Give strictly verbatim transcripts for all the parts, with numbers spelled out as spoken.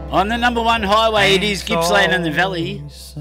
On the number one highway, it is Gippsland and the Valley.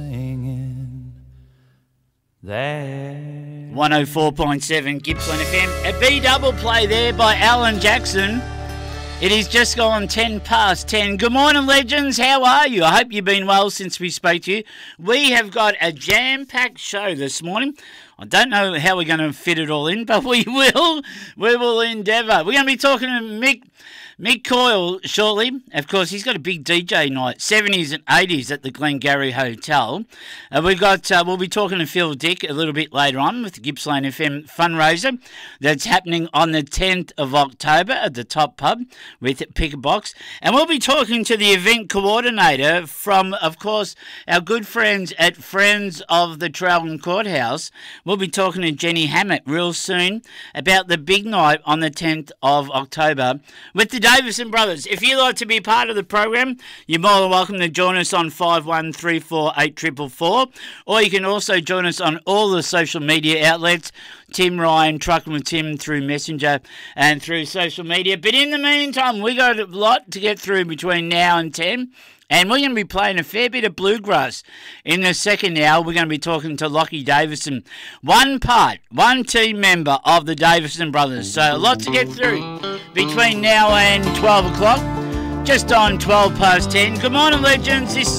one oh four point seven Gippsland F M. A B double play there by Alan Jackson. It is just gone ten past ten. Good morning, legends. How are you? I hope you've been well since we spoke to you. We have got a jam-packed show this morning. I don't know how we're going to fit it all in, but we will. We will endeavour. We're going to be talking to Mick Mick Coyle shortly. Of course, he's got a big D J night, seventies and eighties at the Glengarry Hotel. Uh, we've got, uh, we'll be talking to Phil Dick a little bit later on with the Gippsland F M fundraiser that's happening on the tenth of October at the Top Pub with Pick a Box. And we'll be talking to the event coordinator from, of course, our good friends at Friends of the Traralgon Courthouse. We'll be talking to Jenny Hammett real soon about the big night on the tenth of October with the Davison Brothers. If you'd like to be part of the program, you're more than welcome to join us on five one three four eight four four four, or you can also join us on all the social media outlets, Tim Ryan, Trucking with Tim through Messenger and through social media. But in the meantime, we got a lot to get through between now and ten. And we're going to be playing a fair bit of bluegrass. In the second hour, we're going to be talking to Lockie Davison. One part, one team member of the Davison Brothers. So a lot to get through between now and twelve o'clock. Just on twelve past ten. Good morning, legends. This